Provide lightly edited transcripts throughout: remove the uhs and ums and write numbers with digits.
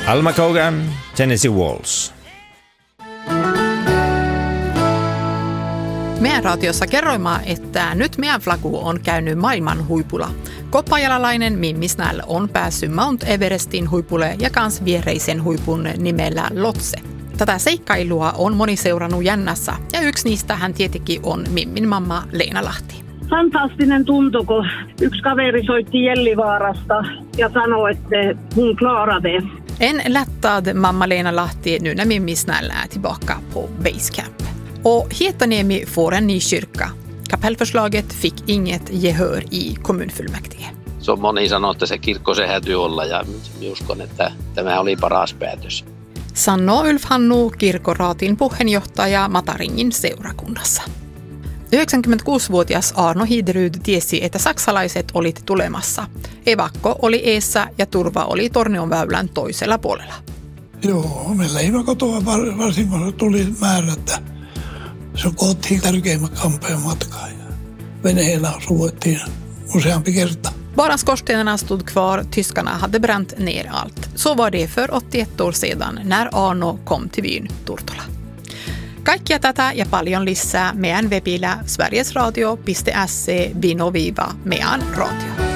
Alma Cogan, Tennessee Walls. Meidän raatiossa kerroimme, että nyt meidän flagu on käynyt maailman huipulla. Koppajalalainen Mimmi Snäll on päässyt Mount Everestin huipulle ja kans viereisen huipun nimellä Lotse. Tätä seikkailua on moni seurannut jännässä ja yksi niistä hän tietenkin on Mimmin mamma Leena Lahti. Fantastinen tunto, kun yksi kaveri soitti Jellivaarasta ja sanoi, että hon klarar det. En lättad mamma Leena Lahti nu när Mimmi Snäll är tillbaka på Basecamp. Och Hietaniemi får en ny kyrka. Kapellförslaget fick inget gehör i kommunfullmäktige. Se on moni sanoo, että se kirkko se hätyy olla ja uskon, että tämä oli paras päätös. Sanoo Ulf Hannu, kirkkoraatin puheenjohtaja Mataringin seurakunnassa. 96-vuotias Arno Hiderud tiesi, että saksalaiset olit tulemassa. Evakko oli eessä ja turva oli Tornionväylän toisella puolella. Joo, meillä Ivakotoa varsin tuli määrä, että se koottiin tärkeimmät kampojen matkaa ja veneellä suottiin useampi kerta. Bara skorstenarna stod kvar, tyskarna hade bränt ner allt. Så var det för 81 år sedan när Arno kom till byn Turtola. Kaikkia tätä ja paljon lisää meidän webillä sverigesradio.se Vinoviva meidän radio.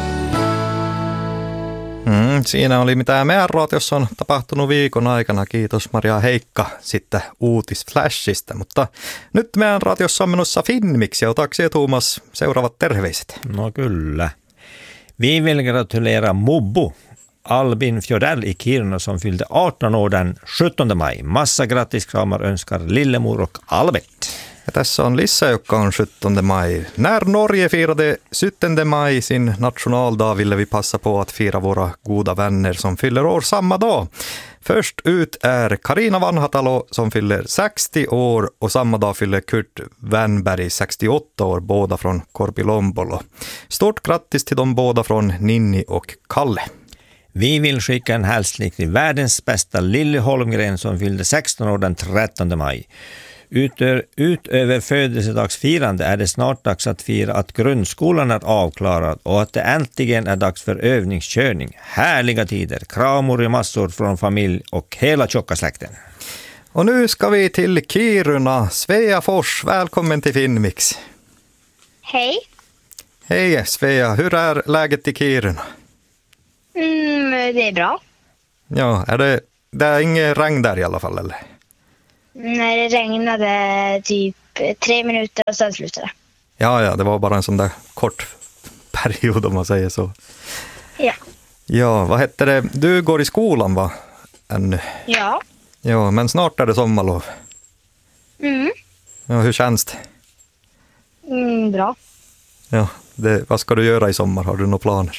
Siinä oli mitä meidän raatiossa on tapahtunut viikon aikana. Kiitos Maria Heikka sitten uutisflashista. Mutta nyt meidän raatiossa on menossa Finnmix ja otaksi Tuomas seuraavat terveiset. No kyllä. Vi vill gratulera Mobbo Albin Fjordell i Kiruna som fyllde 18 år den 17 maj. Massa grattiskramar önskar Lillemor och Albert. Ja tässä on Lissa, joka on 17 maj. När Norge firade 17 maj sin nationaldag ville vi passa på att fira våra goda vänner som fyller år samma dag. Först ut är Karina Vanhatalo som fyller 60 år och samma dag fyller Kurt Wernberg 68 år, båda från Korpilombolo. Stort grattis till de båda från Ninni och Kalle. Vi vill skicka en hälsning till världens bästa Lille Holmgren som fyllde 16 år den 13 maj. Utöver födelsedagsfirande är det snart dags att fira att grundskolan är avklarad och att det äntligen är dags för övningskörning. Härliga tider, kramor i massor från familj och hela tjocka släkten. Och nu ska vi till Kiruna. Svea Fors, välkommen till Finnmix. Hej. Hej Svea, hur är läget i Kiruna? Det är bra. Ja, det är inget regn där i alla fall, eller? Nej, det regnade typ 3 minuter och sen slutade. Ja, det var bara en sån där kort period om man säger så. Ja. Ja, vad heter det? Du går i skolan, va? Ännu. Ja. Ja, men snart är det sommarlov. Ja, hur känns det? Bra. Ja, vad ska du göra i sommar? Har du några planer?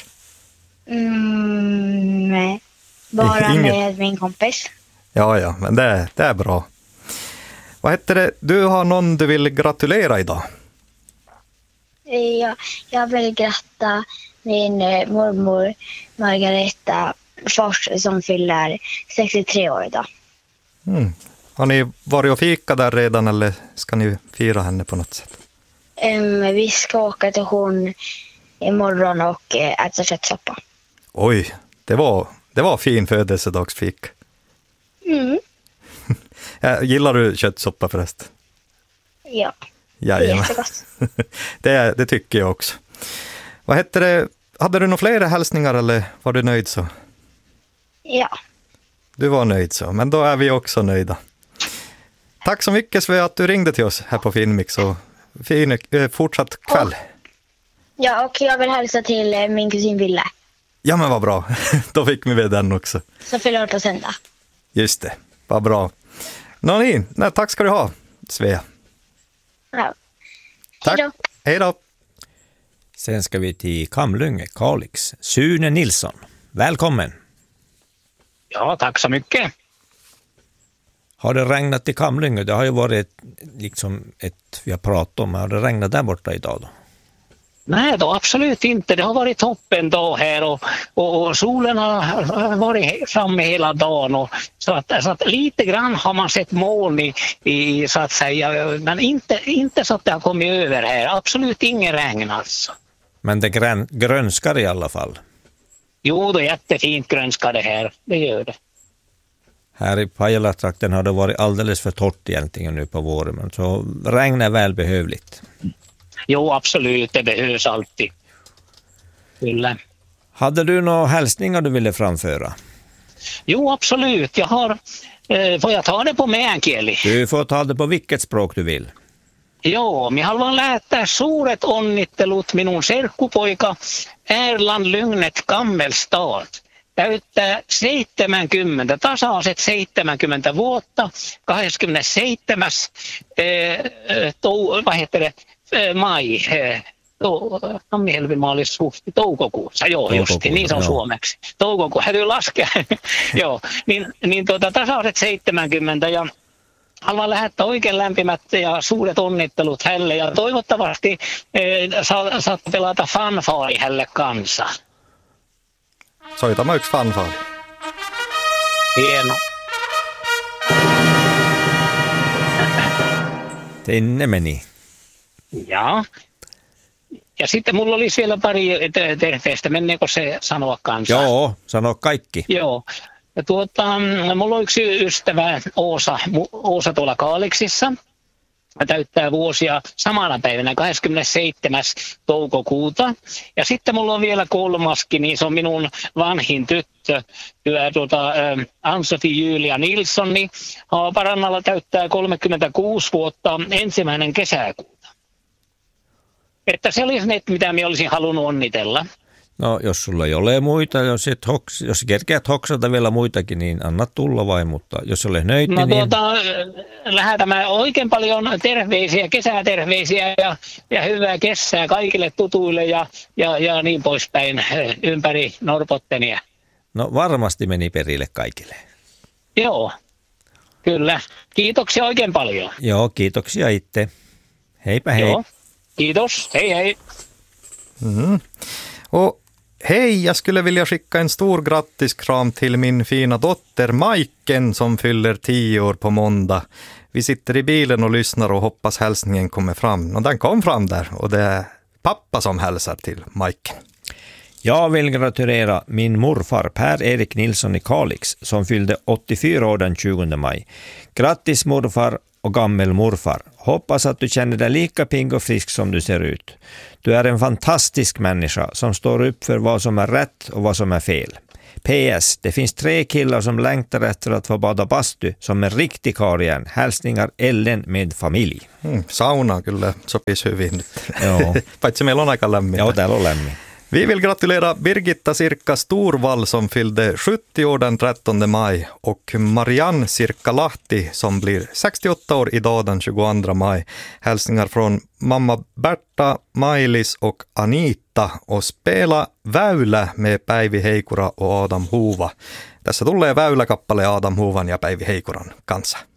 Nej. Bara med min kompis. Ja, men det är bra. Vad heter det? Du har någon du vill gratulera idag? Jag vill gratta min mormor Margareta Fors som fyller 63 år idag. Har ni varit och fika där redan eller ska ni fira henne på något sätt? Vi ska åka till hon imorgon och äta köttsoppa. Oj, det var fin födelsedagsfik. Gillar du köttsoppa förresten? Ja, Jajamän. det är jättegott. Det tycker jag också. Vad heter det? Hade du några fler hälsningar eller var du nöjd så? Ja. Du var nöjd så, men då är vi också nöjda. Tack så mycket för att du ringde till oss här på Finnmix och fin fortsatt kväll. Ja, och jag vill hälsa till min kusin Ville. Ja, men vad bra. Då fick vi med den också. Som fyller år på söndag. Just det, vad bra. Nej, tack ska du ha, Svea. Ja. Tack. Hej då. Sen ska vi till Kamlunge, Kalix. Sune Nilsson, välkommen. Ja, tack så mycket. Har det regnat i Kamlunge? Det har ju varit liksom vi har pratat om. Har det regnat där borta idag då? Nej då, absolut inte. Det har varit toppen dag här och solen har varit framme hela dagen. Och så att lite grann har man sett moln i så att säga, men inte så att det har kommit över här. Absolut ingen regn alltså. Men det grönskar i alla fall? Jo, det är jättefint grönskar det här. Det gör det. Här i Pajala-trakten har det varit alldeles för torrt egentligen nu på våren, men så regn är välbehövligt. Jo, absolut, det behövs alltid. Kyllä. Hade du några hälsningar du ville framföra? Jo, absolut. Jag har, får jag ta det på meänkieli? Du får ta det på vilket språk du vill. Joo, minä haluan lähettää suuret onnittelut minun serkkupoika Erland Lyngnet Gammelstad. Täyttää 70, tasaiset 70 vuotta, 27. Mai, tammi-helmi-maalis-huhti, toukokuussa, joo justi, niin se on suomeksi. Toukokuu, häytyy laskea, joo, niin tasaiset 70 ja haluan lähettää oikein lämpimät ja suuret onnittelut hänelle ja toivottavasti saat pelata fanfaari hänelle kanssa. Soitamme yksi fanfaari. Hieno. Sinne meni. Ja sitten mulla olisi vielä pari terveistä. Menneekö se sanoa kanssa? Joo, sano kaikki. Joo. Ja mulla on yksi ystävä Oosa tuolla Kaaliksissa. Täyttää vuosia samana päivänä 27. toukokuuta. Ja sitten mulla on vielä kolmaskin, niin se on minun vanhin tyttö, Ann-Sofi Julia Nilssoni. Haaparannalla täyttää 36 vuotta 1. kesäkuuta. Että se olisi ne, mitä minä olisin halunnut onnitella. No, jos sulla ei ole muita, jos kerkeät hoksata vielä muitakin, niin anna tulla vain, mutta jos olet nöyti, niin... Lähetämme oikein paljon terveisiä, kesäterveisiä ja hyvää kesää kaikille tutuille ja niin poispäin ympäri Norrbottenia. No, varmasti meni perille kaikille. Joo, kyllä. Kiitoksia oikein paljon. Joo, kiitoksia itse. Heipä hei. Joo, kiitos. Hej, hej. Mm. Och hej, jag skulle vilja skicka en stor grattiskram till min fina dotter Majken som fyller 10 år på måndag. Vi sitter i bilen och lyssnar och hoppas hälsningen kommer fram. Och den kom fram där och det är pappa som hälsar till Majken. Jag vill gratulera min morfar Per-Erik Nilsson i Kalix som fyllde 84 år den 20 maj. Grattis morfar och gammelmorfar. Hoppas att du känner dig lika pigg och frisk som du ser ut. Du är en fantastisk människa som står upp för vad som är rätt och vad som är fel. PS, det finns 3 killar som längtar efter att få bada bastu som en riktig karriär. Hälsningar Ellen med familj. Sauna kyllä sopisi hyvin nyt. Joo. Paitsi meillä on aika lämmin. Joo, täällä on lämmin. Vi vill gratulera Birgitta Sirkka Storvall som fyllde 70 år den 13 maj och Marianne Sirkka Lahti som blir 68 år idag den 22 maj. Hälsningar från mamma Berta, Mailis och Anita och spela Väylä med Päivi Heikura och Adam Huva. Tässä tulee Väylä-kappale Adam Huvan ja Päivi Heikuran kanssa.